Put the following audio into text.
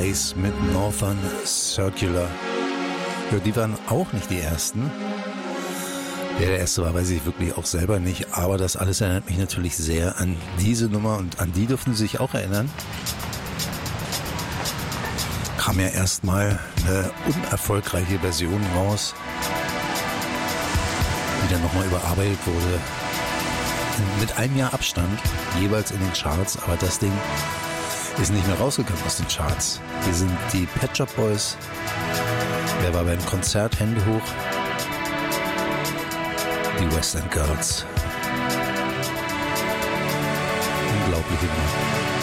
Place mit Northern Circular. Ja, die waren auch nicht die ersten. Wer der erste war, weiß ich wirklich auch selber nicht. Aber das alles erinnert mich natürlich sehr an diese Nummer und an die dürfen Sie sich auch erinnern. Kam ja erstmal eine unerfolgreiche Version raus, die dann nochmal überarbeitet wurde. Mit einem Jahr Abstand, jeweils in den Charts. Aber das Ding ist nicht mehr rausgekommen aus den Charts. Hier sind die Pet Shop Boys. Wer war beim Konzert? Hände hoch. Die West End Girls. Unglaubliche Nummer.